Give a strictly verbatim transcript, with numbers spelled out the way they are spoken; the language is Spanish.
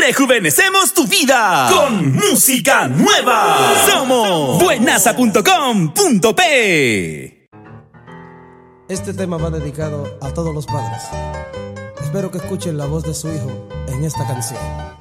Rejuvenecemos tu vida con música nueva. Somos buenaza punto com punto pe. Este tema va dedicado a todos los padres. Espero que escuchen la voz de su hijo en esta canción.